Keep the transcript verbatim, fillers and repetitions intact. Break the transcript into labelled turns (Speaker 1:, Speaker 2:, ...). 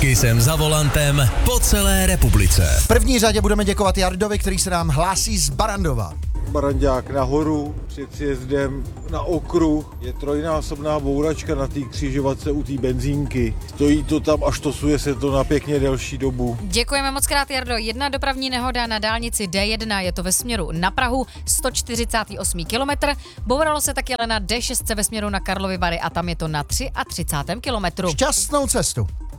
Speaker 1: Kysem za volantem po celé republice.
Speaker 2: V první řadě budeme děkovat Jardovi, který se nám hlásí z Barandova.
Speaker 3: Barandák nahoru, před sjezdem na okruh, je trojnásobná bouračka na té křižovatce u té benzínky. Stojí to tam a štosuje se to na pěkně delší dobu.
Speaker 4: Děkujeme moc krát, Jardo. Jedna dopravní nehoda na dálnici D jedna, je to ve směru na Prahu, sto čtyřicátý osmý kilometr. Bouralo se taky ale na D šest ve směru na Karlovy Vary a tam je to na třicátém třetím kilometru.
Speaker 2: Šťastnou cestu.